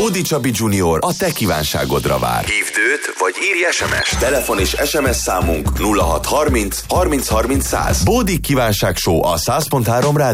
Bódi Csabi Junior a te kívánságodra vár. Hívd őt, vagy írj SMS. Telefon és SMS számunk 0630 30 30 100. Bódi kívánság show a 100.3 rádió.